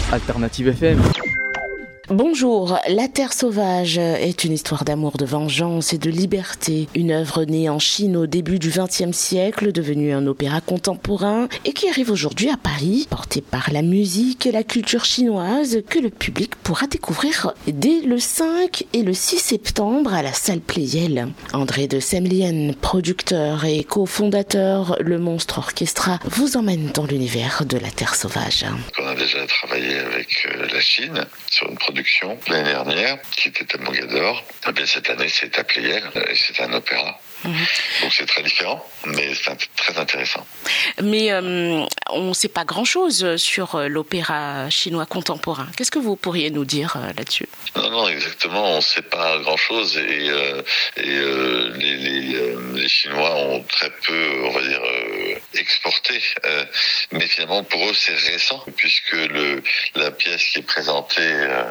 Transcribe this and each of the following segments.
Alternative FM. Bonjour, La Terre sauvage est une histoire d'amour, de vengeance et de liberté. Une œuvre née en Chine au début du XXe siècle, devenue un opéra contemporain et qui arrive aujourd'hui à Paris, portée par la musique et la culture chinoise que le public pourra découvrir dès le 5 et le 6 septembre à la salle Pleyel. André de Semlien, producteur et cofondateur, le Monstre Orchestra vous emmène dans l'univers de La Terre sauvage. On a déjà travaillé avec la Chine sur une production l'année dernière qui était à Mogador. Et bien cette année c'est à Pleyel et c'est un opéra. Donc c'est très différent, mais c'est très intéressant. Mais on ne sait pas grand-chose sur l'opéra chinois contemporain. Qu'est-ce que vous pourriez nous dire là-dessus ? Non, exactement, on ne sait pas grand-chose et les Chinois ont très peu, on va dire, exporté. Mais finalement, pour eux, c'est récent, puisque la pièce qui est présentée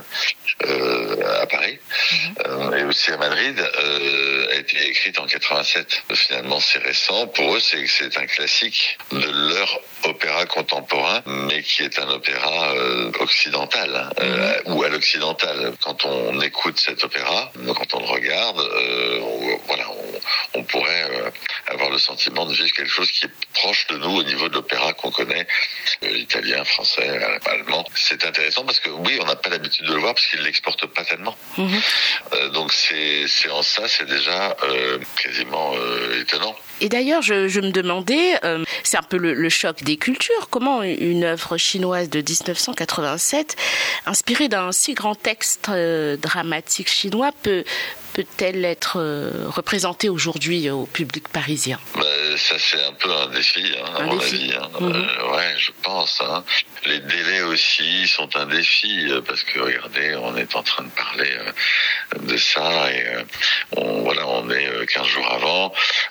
à Paris et aussi à Madrid a été écrite en 87. Finalement, c'est récent. Pour eux, c'est un classique de leur opéra contemporain, mais qui est un opéra occidental ou à l'occidental. Quand on écoute cet opéra, quand on le regarde, on pourrait avoir le sentiment de vivre quelque chose qui est proche de nous au niveau de l'opéra qu'on connaît, italien, français, allemand. C'est intéressant parce que oui, on n'a pas l'habitude de le voir parce qu'ils ne l'exportent pas tellement. Donc c'est en ça, c'est déjà quasiment étonnant. Et d'ailleurs, je me demandais, c'est un peu le choc des cultures, comment une œuvre chinoise de 1987, inspirée d'un si grand texte dramatique chinois, peut-elle être représentée aujourd'hui au public parisien ? Ça, c'est un peu un défi, à mon avis. Ouais, je pense. Les délais aussi sont un défi, parce que, regardez, on est en train de parler de ça, et on est 15 jours avant.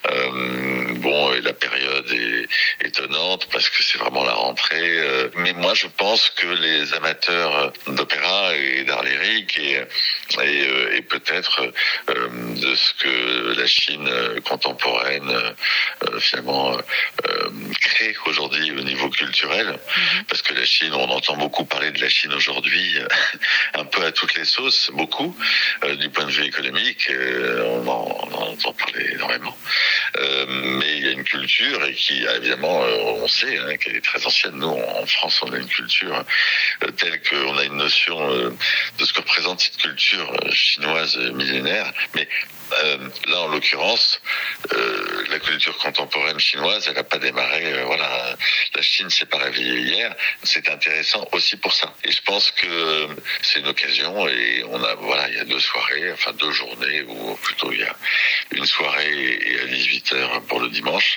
Et la période est étonnante, parce que c'est vraiment la rentrée. Mais moi, je pense que les amateurs d'opéra et d'art lyrique, et peut-être de ce que la Chine contemporaine finalement crée aujourd'hui au niveau culturel, parce que la Chine, on entend beaucoup parler de la Chine aujourd'hui, un peu à toutes les sauces, beaucoup, du point de vue économique, on en entend parler énormément, mais il y a une culture et qui évidemment, on sait qu'elle est très ancienne. Nous, en France, on a une culture telle qu'on a une notion de ce que représente cette culture chinoise millénaire, mais là, en l'occurrence, la culture contemporaine chinoise, elle n'a pas démarré. La Chine s'est pas réveillée hier. C'est intéressant aussi pour ça. Et je pense que c'est une occasion. Et il y a 2 soirées, enfin 2 journées, ou plutôt il y a une soirée et à 18h pour le dimanche.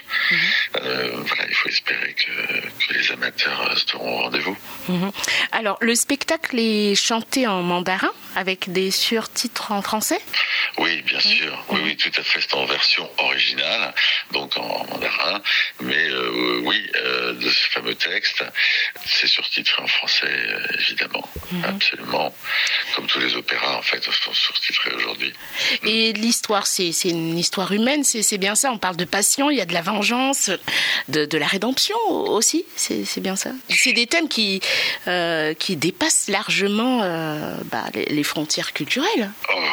Il faut espérer que les amateurs seront au rendez-vous. Alors, le spectacle est chanté en mandarin avec des surtitres en français ? Oui, bien sûr. Oui, tout à fait. C'est en version originale, donc en mandarin. Mais de ce fameux texte, c'est surtitré en français, évidemment. Absolument. Comme tous les opéras, en fait, sont surtitrés aujourd'hui. Et l'histoire, c'est une histoire humaine, c'est bien ça. On parle de passion, il y a de la vengeance, de la rédemption aussi. C'est bien ça. C'est des thèmes qui dépassent largement les frontières culturelles.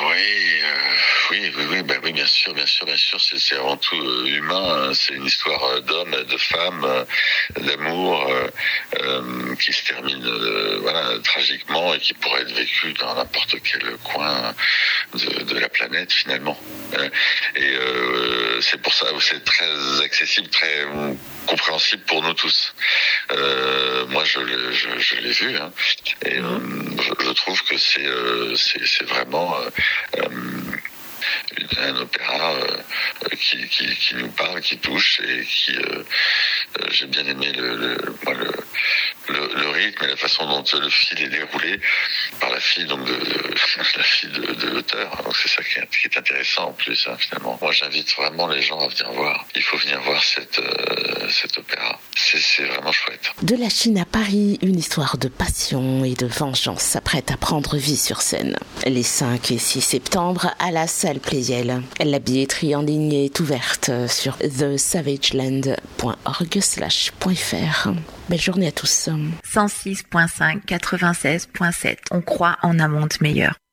Oui, bien sûr, c'est avant tout humain. C'est une histoire d'hommes, de femmes, d'amour qui se termine tragiquement et qui pourrait être vécu dans n'importe quel coin de la planète finalement. Et c'est pour ça que c'est très accessible, très compréhensible pour nous tous. Moi, je l'ai vu, et je trouve que c'est vraiment un opéra qui nous parle, qui touche, et qui j'ai bien aimé le rythme et la façon dont le fil est déroulé par la fille de l'auteur. Donc c'est ça qui est intéressant en plus, finalement. Moi, j'invite vraiment les gens à venir voir. Il faut venir voir cet opéra. C'est vraiment chouette. De la Chine à Paris, une histoire de passion et de vengeance s'apprête à prendre vie sur scène. Les 5 et 6 septembre à la salle Pleyel. La billetterie en ligne est ouverte sur thesavageland.org/fr. Belle journée à tous. 106.5, 96.7. On croit en un monde meilleur.